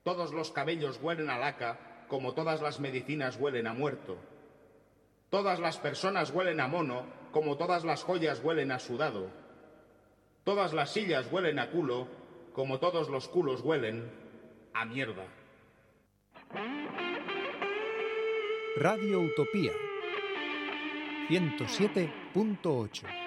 Todos los cabellos huelen a laca, como todas las medicinas huelen a muerto. Todas las personas huelen a mono, como todas las joyas huelen a sudado. Todas las sillas huelen a culo, como todos los culos huelen a mierda. Radio Utopía 107.8